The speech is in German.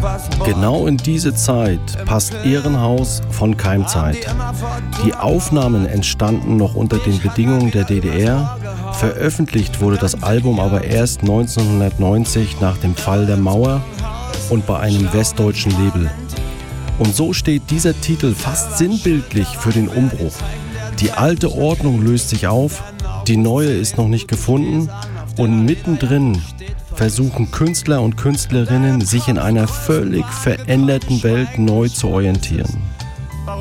Genau in diese Zeit passt Ehrenhaus von Keimzeit. Die Aufnahmen entstanden noch unter den Bedingungen der DDR. Veröffentlicht wurde das Album aber erst 1990 nach dem Fall der Mauer und bei einem westdeutschen Label. Und so steht dieser Titel fast sinnbildlich für den Umbruch. Die alte Ordnung löst sich auf, die neue ist noch nicht gefunden und mittendrin versuchen Künstler und Künstlerinnen, sich in einer völlig veränderten Welt neu zu orientieren.